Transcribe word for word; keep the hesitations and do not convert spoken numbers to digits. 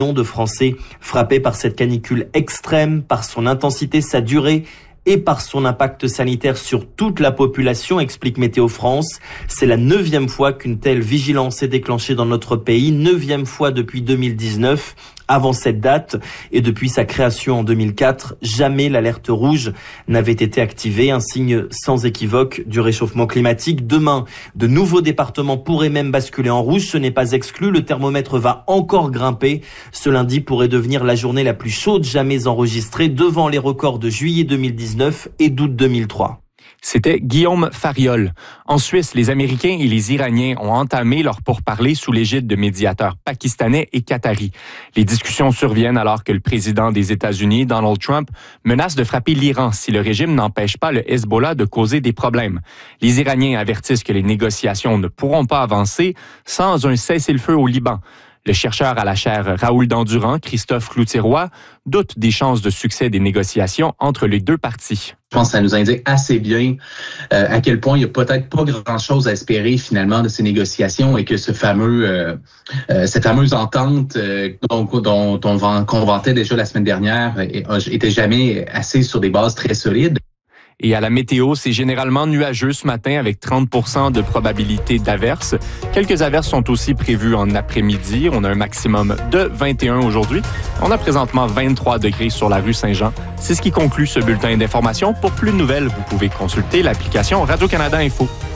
de Français frappés par cette canicule extrême, par son intensité, sa durée et par son impact sanitaire sur toute la population, explique Météo France. C'est la neuvième fois qu'une telle vigilance est déclenchée dans notre pays, neuvième fois depuis deux mille dix-neuf. Avant cette date et depuis sa création en deux mille quatre, jamais l'alerte rouge n'avait été activée, un signe sans équivoque du réchauffement climatique. Demain, de nouveaux départements pourraient même basculer en rouge, ce n'est pas exclu, le thermomètre va encore grimper. Ce lundi pourrait devenir la journée la plus chaude jamais enregistrée, devant les records de juillet deux mille dix-neuf et d'août deux mille trois. C'était Guillaume Fariol. En Suisse, les Américains et les Iraniens ont entamé leur pourparlers sous l'égide de médiateurs pakistanais et qataris. Les discussions surviennent alors que le président des États-Unis, Donald Trump, menace de frapper l'Iran si le régime n'empêche pas le Hezbollah de causer des problèmes. Les Iraniens avertissent que les négociations ne pourront pas avancer sans un cessez-le-feu au Liban. Le chercheur à la chaire Raoul Dandurand, Christophe Cloutier-Roy, doute des chances de succès des négociations entre les deux parties. Je pense que ça nous indique assez bien euh, à quel point il n'y a peut-être pas grand-chose à espérer finalement de ces négociations et que ce fameux, euh, euh, cette fameuse entente euh, dont, dont, dont on qu'on vantait déjà la semaine dernière était jamais assez sur des bases très solides. Et à la météo, c'est généralement nuageux ce matin avec trente pour cent de probabilité d'averses. Quelques averses sont aussi prévues en après-midi. On a un maximum de vingt et un aujourd'hui. On a présentement vingt-trois degrés sur la rue Saint-Jean. C'est ce qui conclut ce bulletin d'information. Pour plus de nouvelles, vous pouvez consulter l'application Radio-Canada Info.